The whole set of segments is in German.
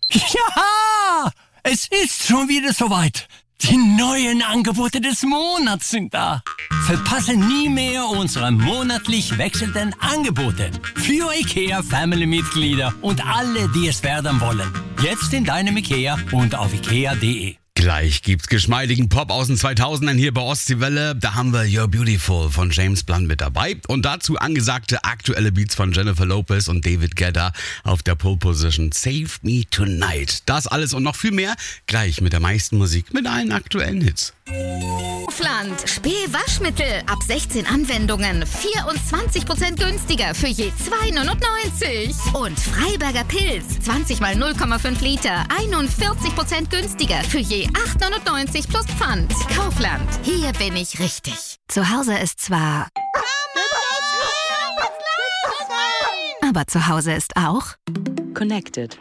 Ja, es ist schon wieder soweit. Die neuen Angebote des Monats sind da. Verpasse nie mehr unsere monatlich wechselnden Angebote. Für IKEA-Family-Mitglieder und alle, die es werden wollen. Jetzt in deinem IKEA und auf ikea.de. Gleich gibt's geschmeidigen Pop aus den 2000ern hier bei Ostseewelle. Da haben wir You're Beautiful von James Blunt mit dabei. Und dazu angesagte aktuelle Beats von Jennifer Lopez und David Guetta auf der Pole Position. Save Me Tonight. Das alles und noch viel mehr gleich mit der meisten Musik, mit allen aktuellen Hits. Kaufland. Spee-Waschmittel. Ab 16 Anwendungen. 24% günstiger für je 2,99. Und Freiberger Pilz. 20 mal 0,5 Liter. 41% günstiger für je 8,99 plus Pfand. Kaufland. Hier bin ich richtig. Zu Hause ist zwar... Aber zu Hause ist auch... Connected.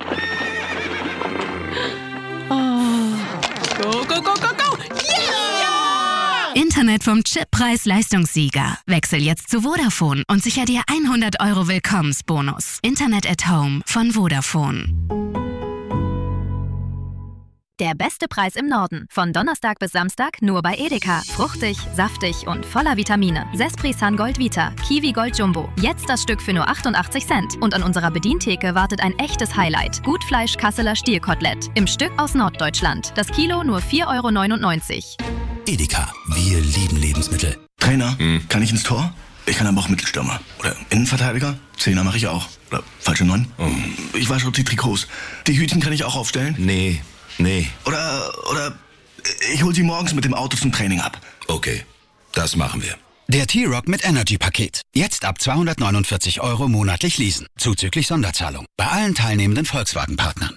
Oh. Go, go, go, go, go! Yeah! Internet vom Chippreis-Leistungssieger. Wechsel jetzt zu Vodafone und sicher dir 100 € Willkommensbonus. Internet at Home von Vodafone. Der beste Preis im Norden. Von Donnerstag bis Samstag nur bei Edeka. Fruchtig, saftig und voller Vitamine. Sespri-Sun Gold Vita, Kiwi Gold Jumbo. Jetzt das Stück für nur 88 Cent. Und an unserer Bedientheke wartet ein echtes Highlight. Gutfleisch Kasseler Stierkotelett. Im Stück aus Norddeutschland. Das Kilo nur 4,99 €. Edeka. Wir lieben Lebensmittel. Trainer, kann ich ins Tor? Ich kann aber auch Mittelstürmer. Oder Innenverteidiger. Zehner mache ich auch. Oder falsche 9. Ich wasche die Trikots. Die Hütchen kann ich auch aufstellen? Nee. Oder ich hol sie morgens mit dem Auto zum Training ab. Okay, das machen wir. Der T-Rock mit Energy-Paket. Jetzt ab 249 € monatlich leasen. Zuzüglich Sonderzahlung. Bei allen teilnehmenden Volkswagen-Partnern.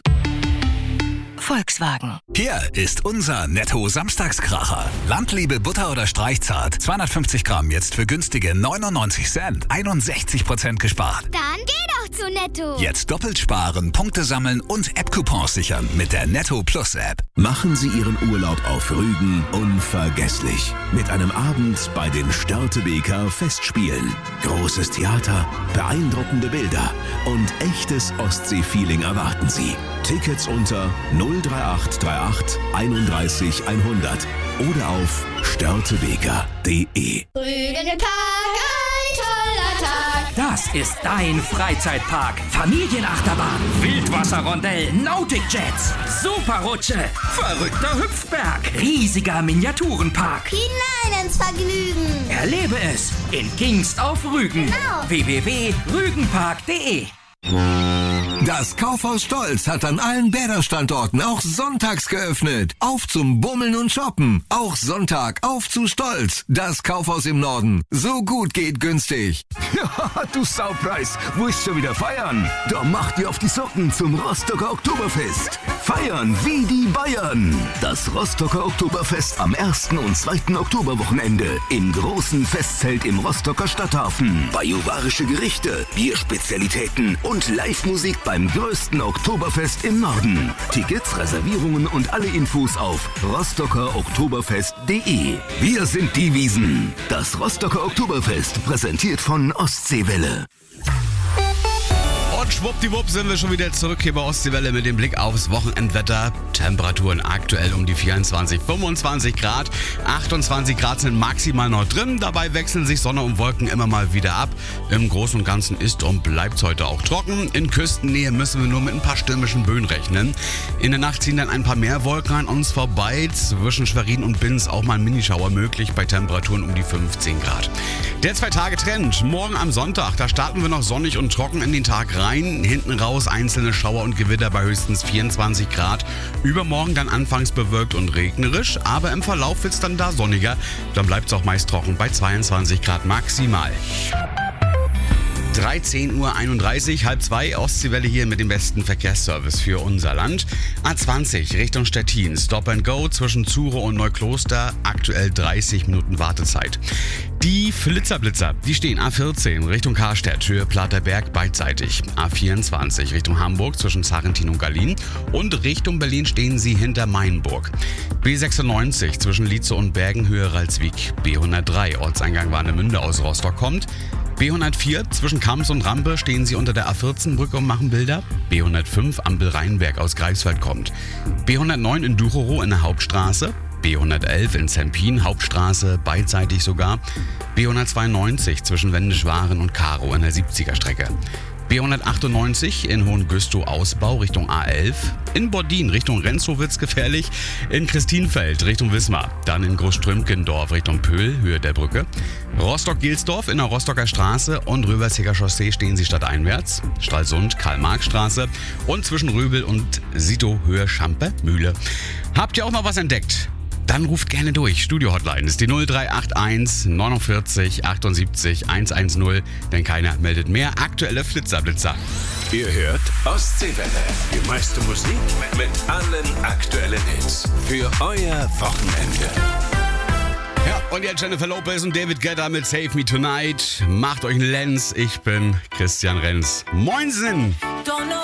Volkswagen. Hier ist unser Netto-Samstagskracher. Landliebe Butter oder Streichzart. 250 Gramm jetzt für günstige 99 Cent. 61% gespart. Dann geh doch zu Netto. Jetzt doppelt sparen, Punkte sammeln und App-Coupons sichern mit der Netto Plus App. Machen Sie Ihren Urlaub auf Rügen unvergesslich. Mit einem Abend bei den Störtebeker Festspielen. Großes Theater, beeindruckende Bilder und echtes Ostsee-Feeling erwarten Sie. Tickets unter 03838 31 100 oder auf störtebeker.de. Rügenpark, ein toller Tag. Das ist dein Freizeitpark. Familienachterbahn, Wildwasserrondell, Nautic Jets, Superrutsche, verrückter Hüpfberg, riesiger Miniaturenpark. Hinein ins Vergnügen. Erlebe es in Kingst auf Rügen. Genau. www.rügenpark.de. Das Kaufhaus Stolz hat an allen Bäderstandorten auch sonntags geöffnet. Auf zum Bummeln und Shoppen. Auch Sonntag auf zu Stolz. Das Kaufhaus im Norden. So gut geht günstig. Ja, du Saupreis, wo ist schon wieder feiern? Da macht ihr auf die Socken zum Rostocker Oktoberfest. Feiern wie die Bayern. Das Rostocker Oktoberfest am 1. und 2. Oktoberwochenende im großen Festzelt im Rostocker Stadthafen. Bajuwarische Gerichte, Bierspezialitäten und Live-Musik beim größten Oktoberfest im Norden. Tickets, Reservierungen und alle Infos auf rostockeroktoberfest.de. Wir sind die Wiesen. Das Rostocker Oktoberfest, präsentiert von Ostseewelle. Und schwuppdiwupp sind wir schon wieder zurück hier bei Ostseewelle mit dem Blick aufs Wochenendwetter. Temperaturen aktuell um die 24, 25 Grad. 28 Grad sind maximal noch drin. Dabei wechseln sich Sonne und Wolken immer mal wieder ab. Im Großen und Ganzen ist und bleibt es heute auch trocken. In Küstennähe müssen wir nur mit ein paar stürmischen Böen rechnen. In der Nacht ziehen dann ein paar mehr Wolken an uns vorbei. Zwischen Schwerin und Binz auch mal ein Minischauer möglich bei Temperaturen um die 15 Grad. Der 2-Tage-Trend. Morgen am Sonntag, da starten wir noch sonnig und trocken in den Tag rein. Hinten raus einzelne Schauer und Gewitter bei höchstens 24 Grad. Übermorgen dann anfangs bewölkt und regnerisch, aber im Verlauf wird es dann da sonniger. Dann bleibt es auch meist trocken bei 22 Grad maximal. 13:31 Uhr, 1:30, Ostseewelle hier mit dem besten Verkehrsservice für unser Land. A20 Richtung Stettin, Stop and Go zwischen Zure und Neukloster, aktuell 30 Minuten Wartezeit. Die Flitzerblitzer, die stehen A14 Richtung Karstedt, Höhe Platterberg beidseitig. A24 Richtung Hamburg zwischen Sarrentin und Gallien und Richtung Berlin stehen sie hinter Mainburg. B96 zwischen Lietze und Bergen, Höhe Ralswiek. B103 Ortseingang Warnemünde aus Rostock kommt. B104, zwischen Kams und Rampe stehen Sie unter der A14-Brücke und machen Bilder. B105, Ampel Rheinberg aus Greifswald kommt. B109 in Ducherow in der Hauptstraße. B111 in Zempin, Hauptstraße, beidseitig sogar. B192 zwischen Wendischwaren und Karow in der 70er-Strecke. B198 in Hohengüstow Ausbau Richtung A11. In Bordin Richtung Renzowitz gefährlich. In Christinfeld Richtung Wismar. Dann in Großstrümkendorf Richtung Pöhl, Höhe der Brücke. Rostock-Gelsdorf in der Rostocker Straße und Röversheger Chaussee stehen Sie stadteinwärts. Stralsund, Karl-Marx-Straße und zwischen Röbel und Sito Höhe Schampe, Mühle. Habt ihr auch noch was entdeckt? Dann ruft gerne durch. Studio-Hotline ist die 0381 49 78 110, denn keiner meldet mehr. Aktuelle Flitzer. Ihr hört Ostseewelle. Die meiste Musik mit allen aktuellen Hits. Für euer Wochenende. Ja, und jetzt Jennifer Lopez und David Guetta mit Save Me Tonight. Macht euch einen Lenz. Ich bin Christian Renz. Moinsen!